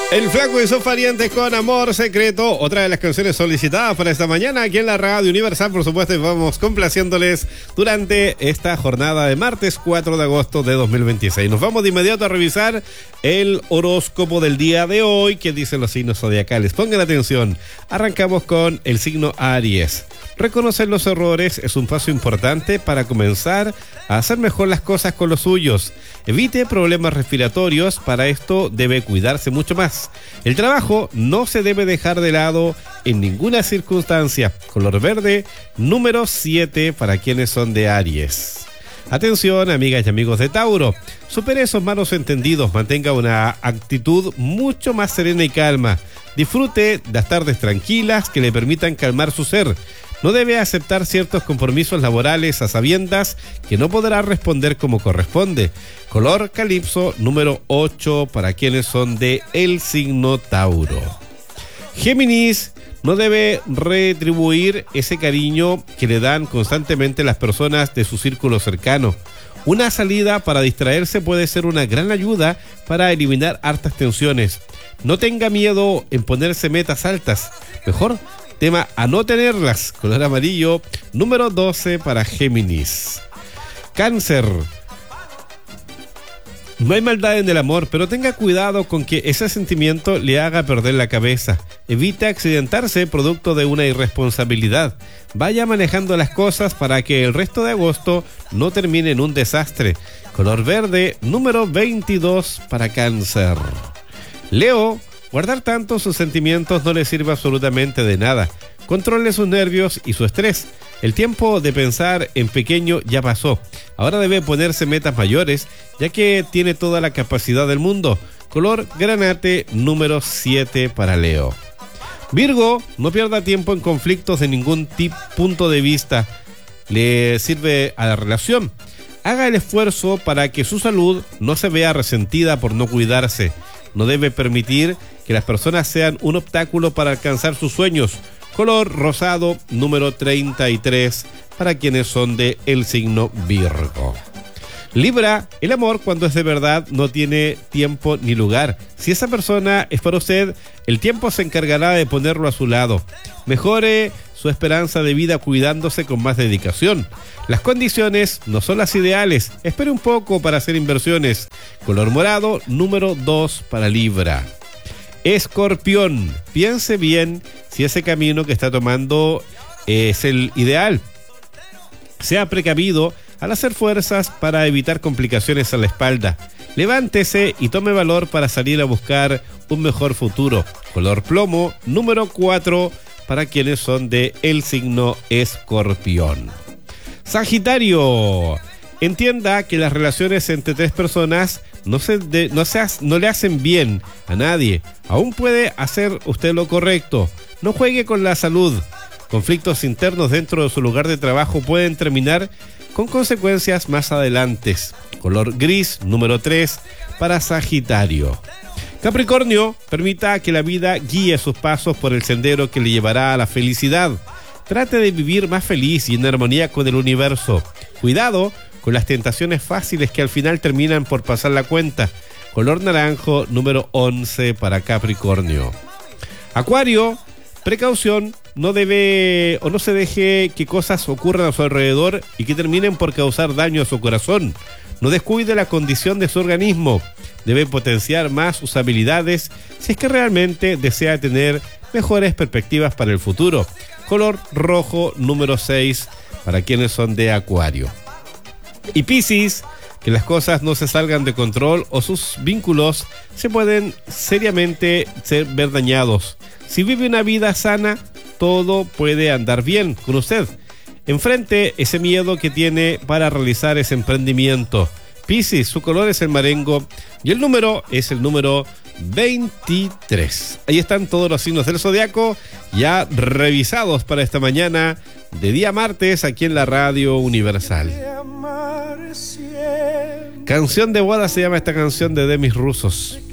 El Flaco y sus parientes con Amor Secreto, otra de las canciones solicitadas para esta mañana aquí en la Radio Universal, por supuesto, y vamos complaciéndoles durante esta jornada de martes 4 de agosto de 2026. Nos vamos de inmediato a revisar el horóscopo del día de hoy, que dicen los signos zodiacales. Pongan atención, arrancamos con el signo Aries. Reconocer los errores es un paso importante para comenzar a hacer mejor las cosas con los suyos. Evite problemas respiratorios, para esto debe cuidarse mucho más. El trabajo no se debe dejar de lado en ninguna circunstancia. Color verde, número 7 para quienes son de Aries. Atención, amigas y amigos de Tauro. Supere esos malos entendidos, mantenga una actitud mucho más serena y calma. Disfrute de las tardes tranquilas que le permitan calmar su ser. No debe aceptar ciertos compromisos laborales a sabiendas que no podrá responder como corresponde. Color calipso, número 8 para quienes son de el signo Tauro. Géminis, no debe retribuir ese cariño que le dan constantemente las personas de su círculo cercano. Una salida para distraerse puede ser una gran ayuda para eliminar hartas tensiones. No tenga miedo en ponerse metas altas. Mejor tema a no tenerlas. Color amarillo, número 12 para Géminis. Cáncer. No hay maldad en el amor, pero tenga cuidado con que ese sentimiento le haga perder la cabeza. Evite accidentarse producto de una irresponsabilidad. Vaya manejando las cosas para que el resto de agosto no termine en un desastre. Color verde, número 22 para Cáncer. Leo. Guardar tanto sus sentimientos no le sirve absolutamente de nada. Controle sus nervios y su estrés. El tiempo de pensar en pequeño ya pasó. Ahora debe ponerse metas mayores, ya que tiene toda la capacidad del mundo. Color granate, número 7 para Leo. Virgo, no pierda tiempo en conflictos de ningún punto de vista. Le sirve a la relación. Haga el esfuerzo para que su salud no se vea resentida por no cuidarse. No debe permitir que las personas sean un obstáculo para alcanzar sus sueños. Color rosado, número 33 para quienes son de el signo Virgo. Libra, el amor cuando es de verdad no tiene tiempo ni lugar. Si esa persona es para usted, el tiempo se encargará de ponerlo a su lado. Mejore su esperanza de vida cuidándose con más dedicación. Las condiciones no son las ideales. Espere un poco para hacer inversiones. Color morado, número 2 para Libra. Escorpión, piense bien si ese camino que está tomando es el ideal. Sea precavido al hacer fuerzas para evitar complicaciones a la espalda. Levántese y tome valor para salir a buscar un mejor futuro. Color plomo, número 4 para quienes son de el signo Escorpión. Sagitario, entienda que las relaciones entre tres personas no le hacen bien a nadie. Aún puede hacer usted lo correcto. No juegue con la salud. Conflictos internos dentro de su lugar de trabajo pueden terminar con consecuencias más adelante. Color gris, número 3 para Sagitario. Capricornio, permita que la vida guíe sus pasos por el sendero que le llevará a la felicidad. Trate de vivir más feliz y en armonía con el universo. Cuidado con las tentaciones fáciles que al final terminan por pasar la cuenta. Color naranjo, número 11 para Capricornio. Acuario, precaución, no se deje que cosas ocurran a su alrededor y que terminen por causar daño a su corazón. No descuide la condición de su organismo. Debe potenciar más sus habilidades si es que realmente desea tener mejores perspectivas para el futuro. Color rojo, número 6 para quienes son de Acuario. Y Piscis, que las cosas no se salgan de control o sus vínculos se pueden seriamente ver dañados. Si vive una vida sana, todo puede andar bien con usted. Enfrente ese miedo que tiene para realizar ese emprendimiento. Piscis, su color es el marengo y el número es el número 23. Ahí están todos los signos del zodiaco ya revisados para esta mañana de día martes aquí en la Radio Universal. Canción de boda se llama esta canción de Demis Rusos.